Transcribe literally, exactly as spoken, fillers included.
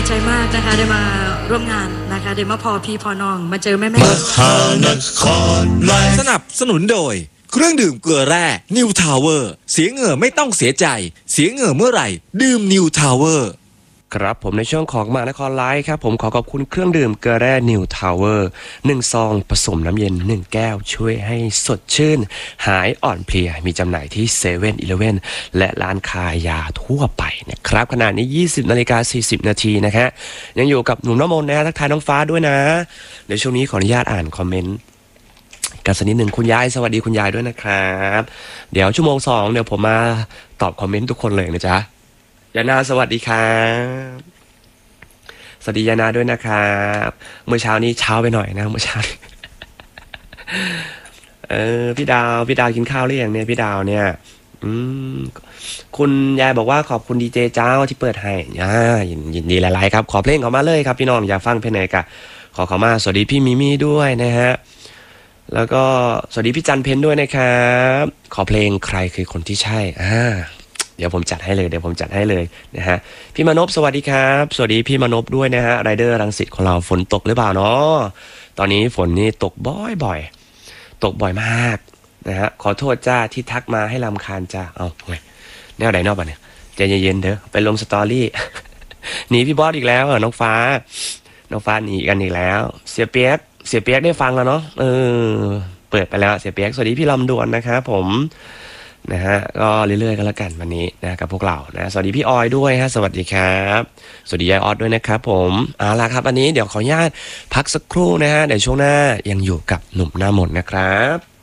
ใจมากนะคะได้มาร่วมงานนะคะได้มาพอพี่พอน้องมาเจอแม่แม่สนับสนุนโดยเครื่องดื่มเกลือแร่นิวทาวเวอร์เสียเหงื่อไม่ต้องเสียใจเสียเหงื่อเมื่อไหร่ดื่มนิวทาวเวอร์ครับผมในช่วงของมานครไลฟ์ครับผมขอขอบคุณเครื่องดื่มเกลือแร่นิวทาวเวอร์หนึ่งซองผสมน้ำเย็นหนึ่งแก้วช่วยให้สดชื่นหายอ่อนเพลียมีจำหน่ายที่เซเว่นอีเลฟเว่นและร้านขายยาทั่วไปนะครับขณะนี้ยี่สิบนาฬิกาสี่สิบนาทีนะฮะยังอยู่กับหนุ่มน้ำมนต์นะฮะทักทายน้องฟ้าด้วยนะในช่วงนี้ขออนุญาตอ่านคอมเมนต์กันสักนิดหนึ่งคุณยายสวัสดีคุณยายด้วยนะครับเดี๋ยวชั่วโมงสองเดี๋ยวผมมาตอบคอมเมนต์ทุกคนเลยนะจ๊ะยานาสวัสดีครับสวัสดียานาด้วยนะครับเมื่อเช้านี้เช้าไปหน่อยนะเมื่อเช้า เออพี่ดาวพี่ดาวกินข้าวหรือยังเนี่ยพี่ดาวเนี่ยอืมคุณยายบอกว่าขอบคุณดีเจเจ้าที่เปิดให้อ่ายินดีหลายๆครับขอเพลงเขามาเลยครับพี่น้องอยากฟังเพลงไหนกะขอเขามาสวัสดีพี่มิมี่ด้วยนะฮะแล้วก็สวัสดีพี่จันเพนด้วยนะครับขอเพลงใครคือคนที่ใช่อ่าเดี๋ยวผมจัดให้เลยเดี๋ยวผมจัดให้เลยนะฮะพี่มนพสวัสดีครับสวัสดีพี่มนพด้วยนะฮะไรเดอร์รังสิตของเราฝนตกหรือเปล่าเนาะตอนนี้ฝนนี่ตกบ่อยๆตกบ่อยมากนะฮะขอโทษจ้าที่ทักมาให้รำคาญจ้าเอาไงแนวไหนนอกบ้านเนี่ยใจเย็นๆเด้อไปลงสตอรี่ หนีพี่บอสอีกแล้วน้องฟ้าน้องฟ้าหนีกันอีกแล้วเสียเปียกเสียเปียกได้ฟังแล้วเนาะเออเปิดไปแล้วเสียเปียกสวัสดีพี่ลำดวนนะครับผมนะฮะก็เรื่อยๆกันแล้วกันวันนี้นะกับพวกเรานะสวัสดีพี่ออยด้วยฮะสวัสดีครับสวัสดียายออสด้วยนะครับผมเอาล่ะครับอันนี้เดี๋ยวขออนุญาตพักสักครู่นะฮะเดี๋ยวช่วงหน้ายังอยู่กับหนุ่มหน้ามนต์นะครับ